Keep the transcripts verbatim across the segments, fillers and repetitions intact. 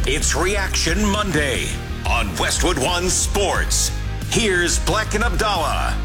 It's Reaction Monday on Westwood One Sports. Here's Black and Abdallah.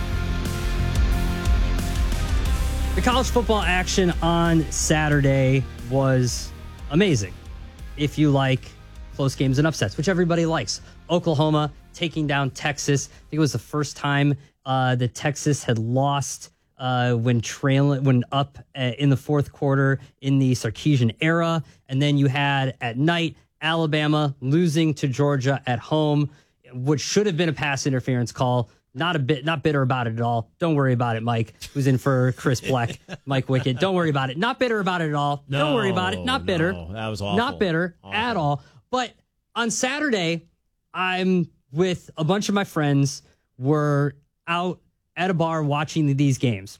The college football action on Saturday was amazing. If you like close games and upsets, which everybody likes. Oklahoma taking down Texas. I think it was the first time uh, that Texas had lost uh, when trailing, when up uh, in the fourth quarter in the Sarkisian era. And then you had at night Alabama losing to Georgia at home, which should have been a pass interference call. Not a bit, not bitter about it at all. Don't worry about it, Mike, who's in for Chris Black, Mike Wickett. Don't worry about it. Not bitter about it at all. No, Don't worry about it. Not bitter. No, that was awful. Not bitter awful. at all. But on Saturday, I'm with a bunch of my friends. We're out at a bar watching these games.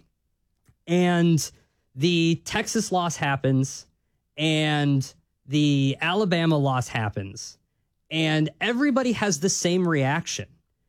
And the Texas loss happens, and the Alabama loss happens. And everybody has the same reaction.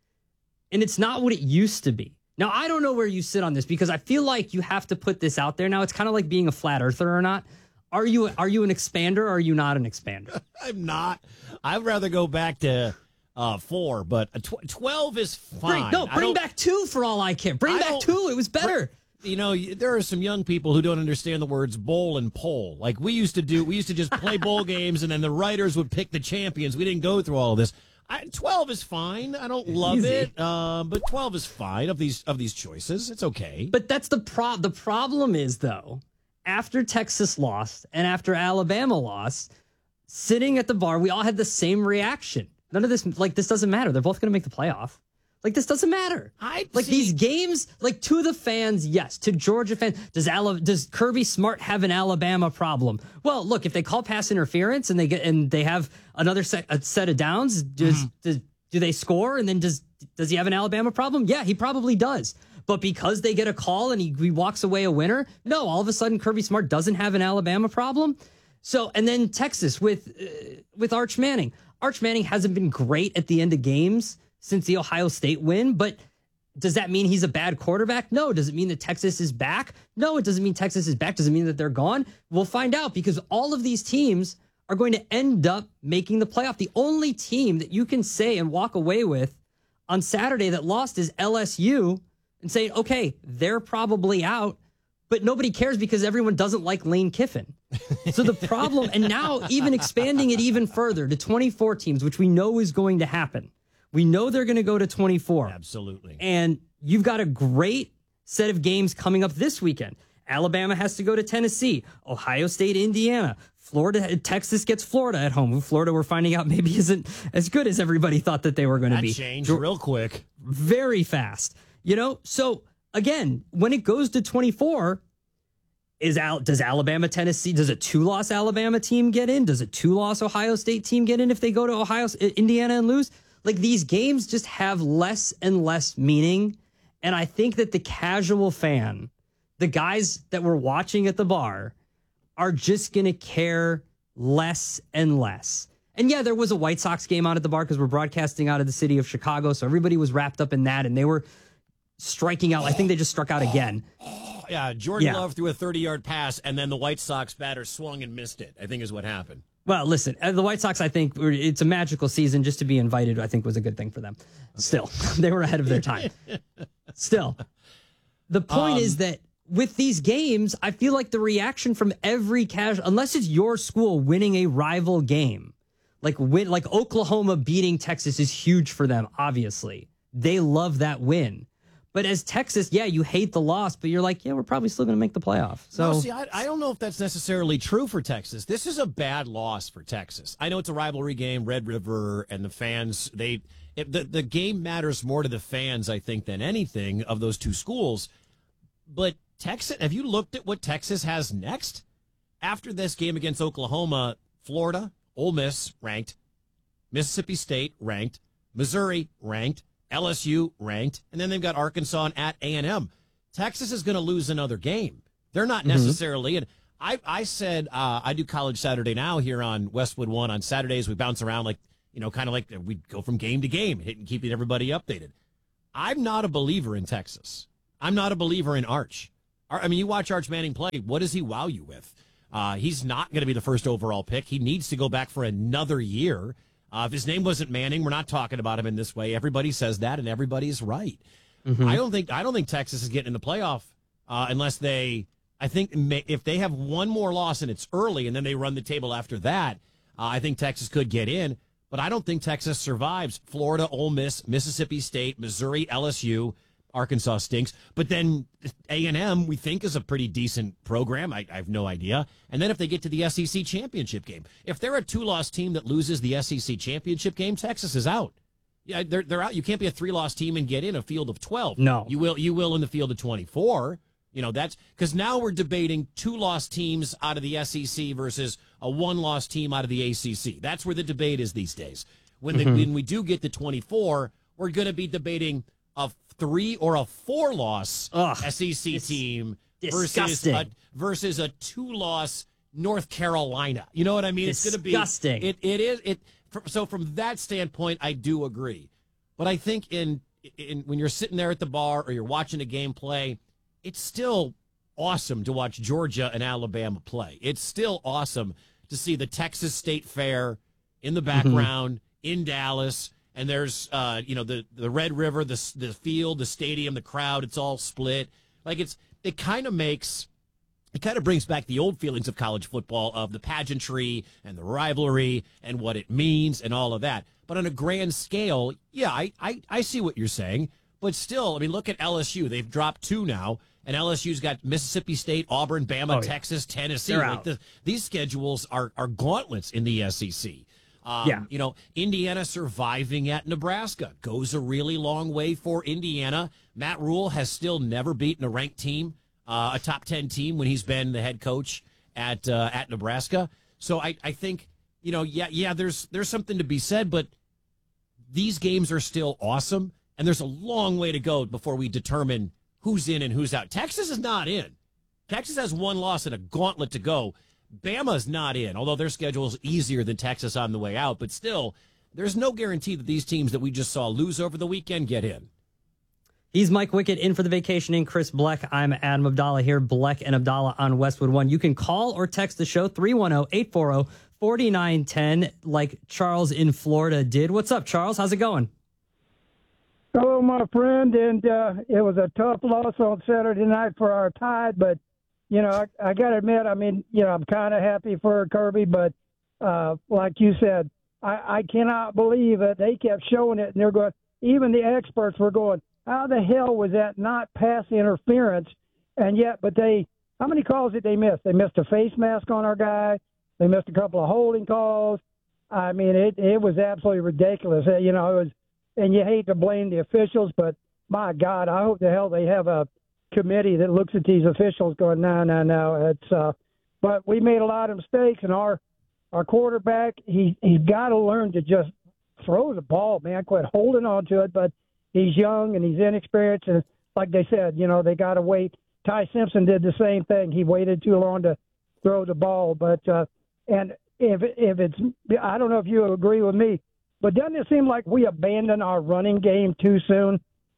And it's not what it used to be. Now, I don't know where you sit on this because I feel like you have to put this out there. Now, it's kind of like being a flat earther or not. Are you are you an expander or are you not an expander? I'm not. I'd rather go back to uh, four, but a tw- twelve is fine. Bring, no, bring back two for all I care. Bring I back two. It was better. You know, there are some young people who don't understand the words bowl and poll. Like we used to do, we used to just play bowl games and then the writers would pick the champions. We didn't go through all of this. I, twelve is fine. I don't love Easy. it, uh, but twelve is fine of these of these choices. It's okay. But that's the pro. The problem is, though, after Texas lost and after Alabama lost, sitting at the bar, we all had the same reaction. None of this, like, this doesn't matter. They're both going to make the playoff. Like, this doesn't matter. I like see. These games, like to the fans, yes. To Georgia fans, does Ala- does Kirby Smart have an Alabama problem? Well, look, if they call pass interference and they get and they have another set, a set of downs, does, mm. does do they score? And then does does he have an Alabama problem? Yeah, he probably does. But because they get a call and he, he walks away a winner, no, all of a sudden Kirby Smart doesn't have an Alabama problem. So, and then Texas with uh, with Arch Manning. Arch Manning hasn't been great at the end of games since the Ohio State win, but does that mean he's a bad quarterback? No. Does it mean that Texas is back? No, it doesn't mean Texas is back. Does it mean that they're gone? We'll find out because all of these teams are going to end up making the playoff. The only team that you can say and walk away with on Saturday that lost is L S U and say, okay, they're probably out, but nobody cares because everyone doesn't like Lane Kiffin. So the problem, and now even expanding it even further to twenty-four teams, which we know is going to happen. We know they're going to go to twenty-four. Absolutely. And you've got a great set of games coming up this weekend. Alabama has to go to Tennessee, Ohio State, Indiana, Florida, Texas gets Florida at home. Florida, we're finding out, maybe isn't as good as everybody thought that they were going to be. That changed real quick. Very fast. You know, so again, when it goes to twenty-four, is Al, does Alabama, Tennessee, does a two-loss Alabama team get in? Does a two-loss Ohio State team get in if they go to Ohio, Indiana and lose? Like, these games just have less and less meaning. And I think that the casual fan, the guys that were watching at the bar, are just going to care less and less. And yeah, there was a White Sox game on at the bar because we're broadcasting out of the city of Chicago. So everybody was wrapped up in that and they were striking out. I think they just struck out again. Yeah, Jordan Yeah. Love threw a thirty-yard pass, and then the White Sox batter swung and missed it, I think is what happened. Well, listen, the White Sox, I think, were- it's a magical season. Just to be invited, I think, was a good thing for them. Still, they were ahead of their time. Still, the point Um, is that with these games, I feel like the reaction from every casual, unless it's your school winning a rival game, like win, like Oklahoma beating Texas is huge for them, obviously. They love that win. But as Texas, yeah, you hate the loss, but you're like, yeah, we're probably still going to make the playoff. So, No, see, I, I don't know if that's necessarily true for Texas. This is a bad loss for Texas. I know it's a rivalry game, Red River, and the fans, they it, the, the game matters more to the fans, I think, than anything of those two schools. But Texas, have you looked at what Texas has next? After this game against Oklahoma, Florida, Ole Miss, ranked, Mississippi State, ranked, Missouri, ranked, L S U ranked, and then they've got Arkansas and at A and M. Texas is going to lose another game. They're not necessarily in. I, I said uh, I do College Saturday Now here on Westwood One. On Saturdays, we bounce around like, you know, kind of like we go from game to game, hitting, keeping everybody updated. I'm not a believer in Texas. I'm not a believer in Arch. I mean, you watch Arch Manning play. What does he wow you with? Uh, he's not going to be the first overall pick. He needs to go back for another year. Uh, if his name wasn't Manning, we're not talking about him in this way. Everybody says that, and everybody's right. Mm-hmm. I don't think I don't think Texas is getting in the playoff uh, unless they. I think may, if they have one more loss and it's early, and then they run the table after that, uh, I think Texas could get in. But I don't think Texas survives Florida, Ole Miss, Mississippi State, Missouri, L S U. Arkansas stinks. But then A and M, we think, is a pretty decent program. I, I have no idea. And then if they get to the S E C championship game, if they're a two-loss team that loses the S E C championship game, Texas is out. Yeah, they're they're out. You can't be a three-loss team and get in a field of twelve. No, you will. You will in the field of twenty-four. You know, that's because now we're debating two-loss teams out of the S E C versus a one-loss team out of the A C C. That's where the debate is these days. When the, mm-hmm. when we do get to twenty-four, we're going to be debating a three or a four-loss Ugh, S E C team versus a, versus a two-loss North Carolina. You know what I mean? Disgusting. It's going to be. It it is it. So from that standpoint, I do agree. But I think in in when you're sitting there at the bar or you're watching a game play, it's still awesome to watch Georgia and Alabama play. It's still awesome to see the Texas State Fair in the background mm-hmm. in Dallas. And there's, uh, you know, the, the Red River, the the field, the stadium, the crowd. It's all split. Like it's, it kind of makes, it kind of brings back the old feelings of college football, of the pageantry and the rivalry and what it means and all of that. But on a grand scale, yeah, I, I, I see what you're saying. But still, I mean, look at L S U. They've dropped two now. And L S U's got Mississippi State, Auburn, Bama, oh, yeah. Texas, Tennessee. They're like out. The, these schedules are, are gauntlets in the S E C. Um, yeah. You know, Indiana surviving at Nebraska goes a really long way for Indiana. Matt Rule has still never beaten a ranked team, uh, a top ten team, when he's been the head coach at uh, at Nebraska. So I, I think, you know, yeah, yeah, there's there's something to be said, but these games are still awesome, and there's a long way to go before we determine who's in and who's out. Texas is not in. Texas has one loss and a gauntlet to go. Bama's not in, although their schedule is easier than Texas on the way out. But still, there's no guarantee that these teams that we just saw lose over the weekend get in. He's Mike Wickett, in for the vacationing Chris Bleck. I'm Adam Abdallah here, Bleck and Abdallah on Westwood One. You can call or text the show, three one zero, eight four zero, four nine one zero, like Charles in Florida did. What's up, Charles? How's it going? Hello, my friend, and uh, it was a tough loss on Saturday night for our Tide, but you know, I, I got to admit, I mean, you know, I'm kind of happy for Kirby, but uh, like you said, I, I cannot believe it. They kept showing it, and they're going, even the experts were going, how the hell was that not pass interference? And yet, but they, how many calls did they miss? They missed a face mask on our guy. They missed a couple of holding calls. I mean, it, it was absolutely ridiculous. You know, it was, and you hate to blame the officials, but my God, I hope the hell they have a committee that looks at these officials going, no, no, no. It's, uh, but we made a lot of mistakes, and our our quarterback, he, he's got to learn to just throw the ball, man, quit holding on to it. But he's young and he's inexperienced, and like they said, you know, they got to wait. Ty Simpson did the same thing. He waited too long to throw the ball. But uh, and if if it's, I don't know if you agree with me, but doesn't it seem like we abandoned our running game too soon?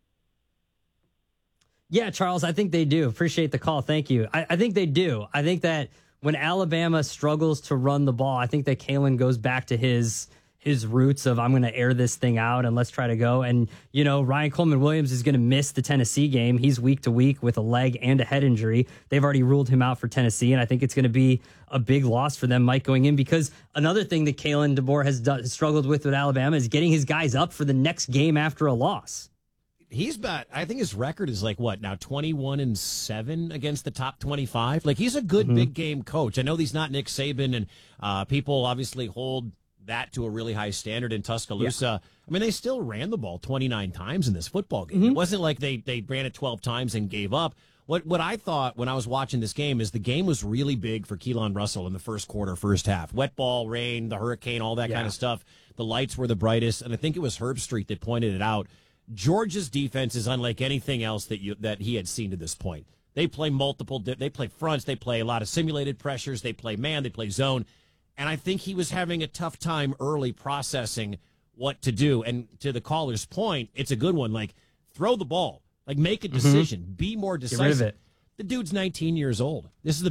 Yeah, Charles, I think they do. Appreciate the call. Thank you. I, I think they do. I think that when Alabama struggles to run the ball, I think that Kalen goes back to his his roots of, I'm going to air this thing out and let's try to go. And, you know, Ryan Coleman Williams is going to miss the Tennessee game. He's week to week with a leg and a head injury. They've already ruled him out for Tennessee, and I think it's going to be a big loss for them, Mike, going in, because another thing that Kalen DeBoer has done, struggled with with Alabama is getting his guys up for the next game after a loss. He's about, I think his record is like what now, twenty-one and seven against the top twenty-five. Like, he's a good mm-hmm. big game coach. I know he's not Nick Saban, and uh, people obviously hold that to a really high standard in Tuscaloosa. Yeah. I mean, they still ran the ball twenty-nine times in this football game. Mm-hmm. It wasn't like they, they ran it twelve times and gave up. What what I thought when I was watching this game is the game was really big for Keelan Russell in the first quarter, first half. Wet ball, rain, the hurricane, all that yeah. kind of stuff. The lights were the brightest, and I think it was Herb Street that pointed it out. Georgia's defense is unlike anything else that you that he had seen to this point. They play multiple, they play fronts, they play a lot of simulated pressures, they play man, they play zone, and I think he was having a tough time early processing what to do. And to the caller's point, it's a good one. Like, throw the ball, like make a decision, mm-hmm. be more decisive. Get rid of it. The dude's nineteen years old. This is the